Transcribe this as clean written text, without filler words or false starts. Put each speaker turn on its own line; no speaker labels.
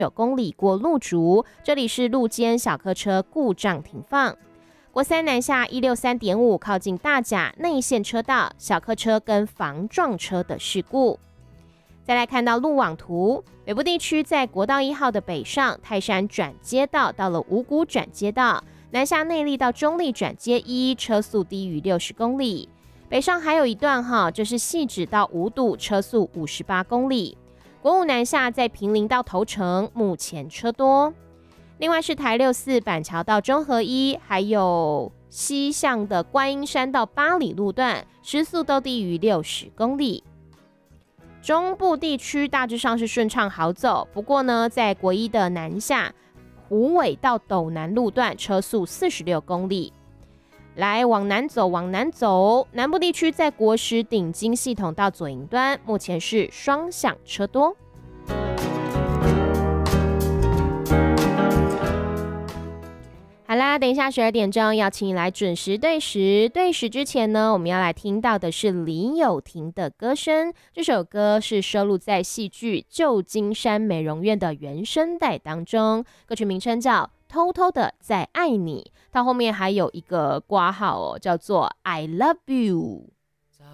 公里过路竹，这里是路肩小客车故障停放。国三南下 163.5 靠近大甲内线车道，小客车跟防撞车的事故。再来看到路网图，北部地区在国道1号的北上泰山转接道到了五股转接道，南下内坜到中坜转接1，车速低于60公里。北上还有一段就是汐止到五堵，车速58公里。国五南下在坪林到头城，目前车多。另外是台64板桥到中和1，还有西向的观音山到八里路段，时速都低于60公里。中部地区大致上是顺畅好走，不过呢，在国一的南下虎尾到斗南路段，车速46公里。来往南走，南部地区在国十顶金系统到左营端，目前是双向车多。好啦，等一下12点钟要请你来准时对时。对时之前呢，我们要来听到的是李友廷的歌声。这首歌是收录在戏剧《旧金山美容院》的原声带当中，歌曲名称叫《偷偷的在爱你》，它后面还有一个括号叫做 I love you。